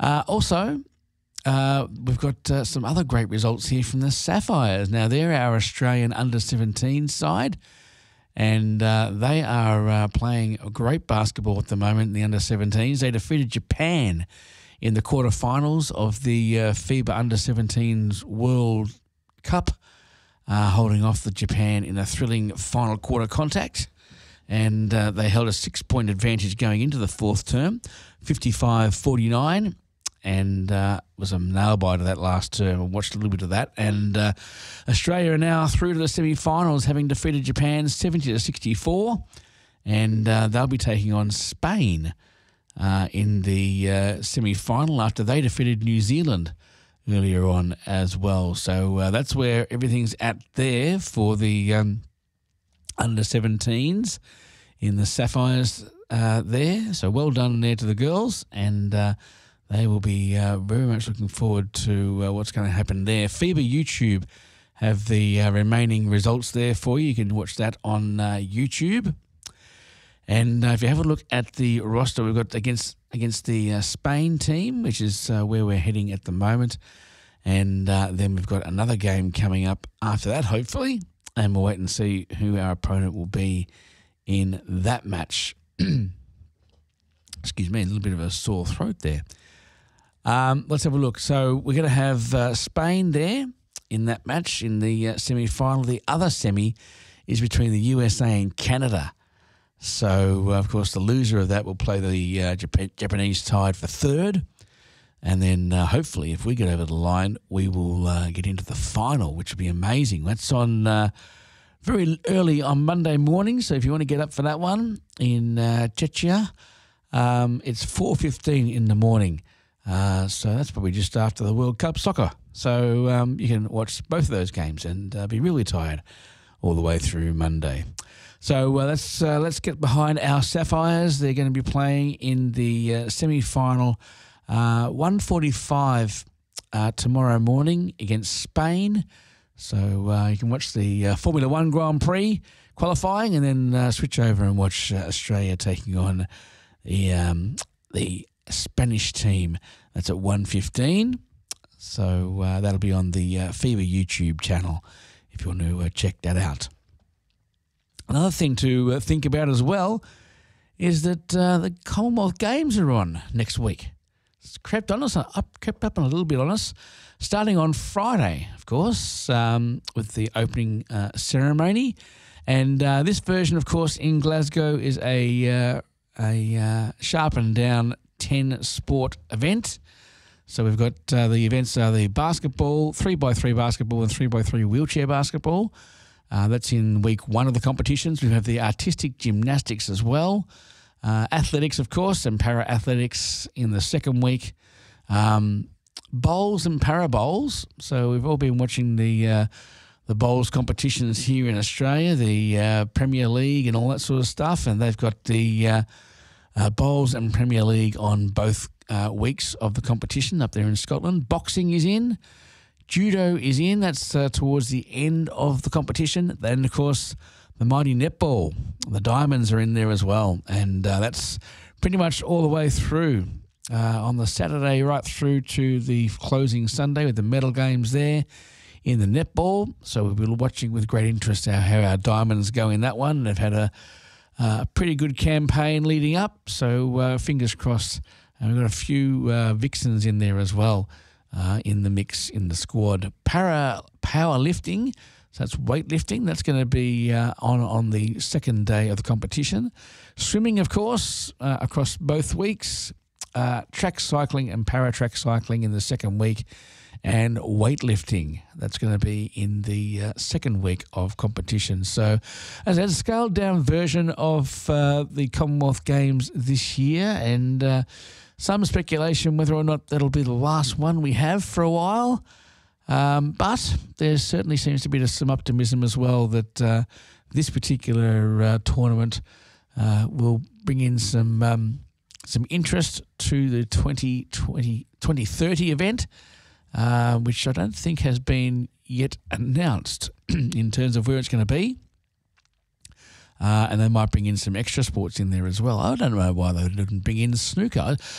Also, we've got some other great results here from the Sapphires. Now, they're our Australian under-17 side, and they are playing great basketball at the moment in the under-17s. They defeated Japan in the quarterfinals of the FIBA Under-17s World Cup, holding off the Japan in a thrilling final quarter contact. And they held a 6-point advantage going into the fourth term, 55-49, and was a nail-biter that last term. I watched a little bit of that. And Australia are now through to the semi-finals, having defeated Japan 70-64, and they'll be taking on Spain in the semi-final after they defeated New Zealand earlier on as well. So that's where everything's at there for the under-17s in the Sapphires there. So well done there to the girls, and they will be very much looking forward to what's going to happen there. FIBA YouTube have the remaining results there for you. You can watch that on YouTube. And if you have a look at the roster we've got against the Spain team, which is where we're heading at the moment, and then we've got another game coming up after that, hopefully, and we'll wait and see who our opponent will be in that match. Excuse me, a little bit of a sore throat there. Let's have a look. So we're going to have Spain there in that match in the semi-final. The other semi is between the USA and Canada. So, of course, the loser of that will play the Japanese side for third. And then, hopefully, if we get over the line, we will get into the final, which will be amazing. That's on very early on Monday morning. So if you want to get up for that one in Czechia, it's 4:15 in the morning. So that's probably just after the World Cup soccer. So you can watch both of those games and be really tired all the way through Monday. So let's get behind our Sapphires. They're going to be playing in the semi-final 1:45 tomorrow morning against Spain. So you can watch the Formula One Grand Prix qualifying and then switch over and watch Australia taking on the Spanish team. That's at 1:15. So that'll be on the FIBA YouTube channel if you want to check that out. Another thing to think about as well is that the Commonwealth Games are on next week. It's crept up a little bit on us, starting on Friday, of course, with the opening ceremony. And this version, of course, in Glasgow is a sharpened down 10-sport event. So we've got the events are the basketball, 3x3 basketball and 3x3 wheelchair basketball. That's in week one of the competitions. We have the artistic gymnastics as well. Athletics, of course, and para-athletics in the second week. Bowls and para-bowls. So we've all been watching the bowls competitions here in Australia, the Premier League and all that sort of stuff. And they've got the bowls and Premier League on both weeks of the competition up there in Scotland. Boxing is in. Judo is in. That's towards the end of the competition. Then, of course, the mighty netball. The Diamonds are in there as well. And that's pretty much all the way through on the Saturday right through to the closing Sunday with the medal games there in the netball. So we'll be watching with great interest how our Diamonds go in that one. They've had a pretty good campaign leading up. So fingers crossed. And we've got a few Vixens in there as well. In the mix in the squad. Powerlifting, so that's weightlifting. That's going to be on the second day of the competition. Swimming, of course, across both weeks. Track cycling and para-track cycling in the second week. And weightlifting, that's going to be in the second week of competition. So, as I said, a scaled-down version of the Commonwealth Games this year, and some speculation whether or not that'll be the last one we have for a while. But there certainly seems to be some optimism as well that this particular tournament will bring in some interest to the 2030 event, which I don't think has been yet announced in terms of where it's going to be. And they might bring in some extra sports in there as well. I don't know why they didn't bring in snooker.